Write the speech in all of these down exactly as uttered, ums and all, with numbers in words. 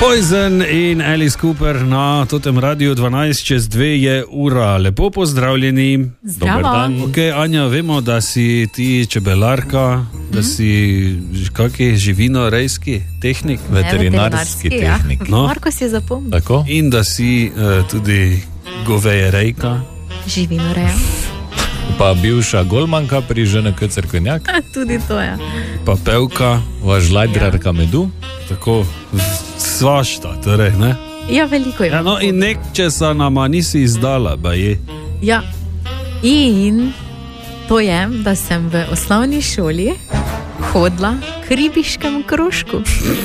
Poison in Alice Cooper na totem radiju. Dvanajst čez dve je ura. Lepo pozdravljeni. Zdravo. Dober dan. Ok, Anja, vemo, da si ti čebelarka, da mm. si kakšen živinorejski tehnik, veterinarski tehnik. Ja. No. Marko si zapomnil. Tako? In da si uh, tudi govejerejka. Živinoreja. Pa bivša golmanka pri Ž N K Cerkvenjak. Tudi to je. Pa pevka. Vaš lajdrarka ja. medu. Tako svašta, torej, ne? Ja, veliko je. Ja, no, in nek česa nama nisi izdala, ba je. Ja, in to je, da sem v osnovni šoli hodila k ribiškem krožku.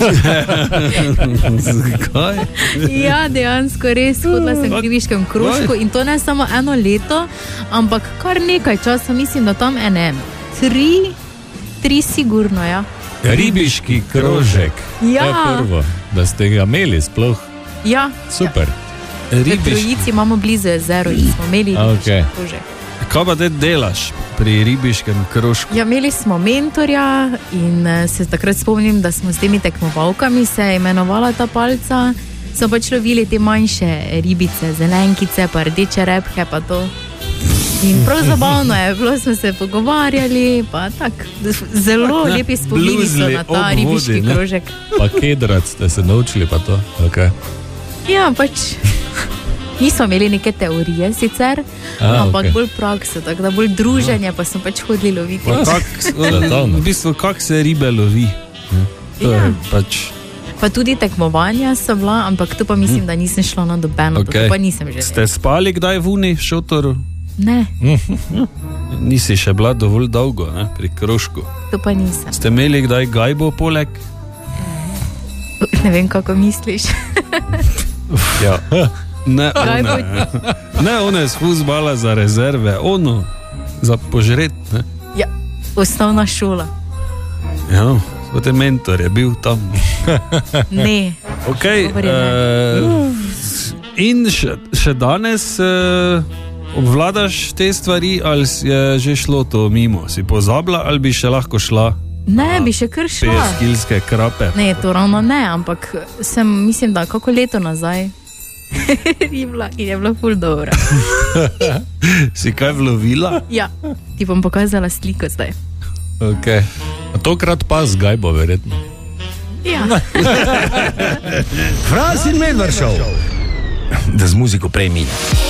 Zakaj? Ja, dejansko res hodila sem k ribiškem krožku in to ne samo eno leto, ampak kar nekaj časa, mislim, da tam ene tri, tri sigurno, ja. Ribiški krožek. Ja. To je prvo, da ste ga imeli sploh. Ja. Super. Ja. V Trojici imamo blizu jezero in smo imeli ribiški okay. krožek. Kaj pa te delaš pri ribiškem krožku? Ja, imeli smo mentorja in se takrat spomnim, da smo s temi tekmovalkami se je imenovala ta palca. So pač lovili te manjše ribice, zelenkice, pa rdeče repke, pa to. In prav zabavno je, bilo smo se pogovarjali, pa tak, zelo tak, lepi spomini so na ta ribiški krožek. Pa kedrac ste se naučili, pa to, ok. Ja, pač nismo imeli neke teorije sicer, A, ampak okay. bolj prakso, tako da bolj druženje, pa smo pač hodili loviti. Pa kak, v bistvu, kak se ribe lovi? To ja. je pač... Pa tudi tekmovanja so bila, ampak to pa mislim, da nisem šla na dobeno, okay. to pa nisem že. Ste spali kdaj v uni v šotoru? Ne. Nisi še bila dovolj dolgo, ne, pri krožku. To pa nisem. Ste imeli kdaj gajbo poleg? Ne vem, kako misliš. Ja. Ne, one, ne, one je spuzbala za rezerve, ono, za požret, ne? Ja, osnovna šola. Ja, svote mentor je bil tam. Ne. Ok, uh, in še, še danes uh, obvladaš te stvari, ali je že šlo to mimo? Si pozabila, ali bi še lahko šla? Ne, bi še kar šla. Peskilske krape. Ne, to ravno ne, ampak sem, mislim, da kako leto nazaj ribla in je bila ful dobra. Si kaj vlovila? Ja, ti bom pokazala sliko zdaj. Ok, a tokrat pa z gajbo, verjetno. Ja. Franz in Medvard Show. Da z muziko prej mine.